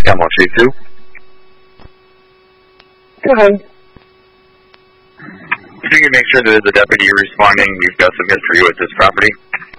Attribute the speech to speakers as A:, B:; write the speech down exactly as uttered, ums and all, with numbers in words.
A: Come on, Chief two.
B: Go ahead.
A: If you can make sure that as a deputy responding, you've got some history with this property.